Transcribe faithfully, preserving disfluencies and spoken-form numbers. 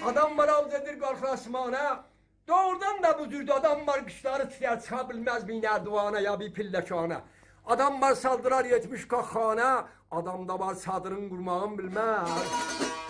Adam var avz edir qalxır asmana. Doğrudan da bu cürdü adam var qışları titrər çıxa bilməz bir nərdivana ya bir pilləkana. Adam var saldırar yetmiş qaxana. Adam da var çadırın qurmağın bilməz.